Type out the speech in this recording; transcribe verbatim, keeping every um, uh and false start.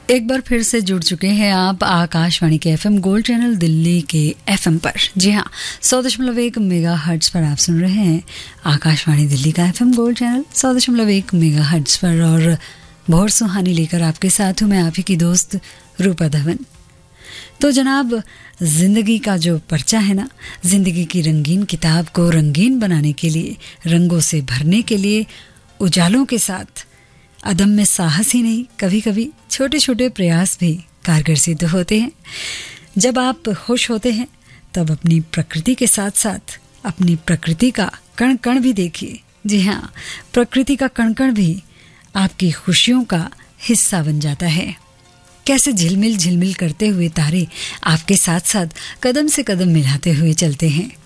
एक बार फिर से जुड़ चुके हैं आप आकाशवाणी के एफएम गोल्ड चैनल दिल्ली के एफएम पर। जी हाँ, सौ दशमलव एक मेगा हर्ट्ज पर आप सुन रहे हैं आकाशवाणी दिल्ली का एफएम गोल्ड चैनल सौ दशमलव एक मेगा हर्ट्ज पर। और भोर सुहानी लेकर आपके साथ हूँ मैं, आप ही की दोस्त रूपा धवन। तो जनाब, जिंदगी का जो पर्चा है ना, जिंदगी की रंगीन किताब को रंगीन बनाने के लिए, रंगों से भरने के लिए उजालों के साथ अदम में साहस ही नहीं, कभी कभी छोटे छोटे प्रयास भी कारगर सिद्ध होते हैं। जब आप खुश होते हैं तब अपनी प्रकृति के साथ साथ अपनी प्रकृति का कण कण भी देखिए। जी हाँ, प्रकृति का कण कण भी आपकी खुशियों का हिस्सा बन जाता है। कैसे झिलमिल झिलमिल करते हुए तारे आपके साथ साथ कदम से कदम मिलाते हुए चलते हैं।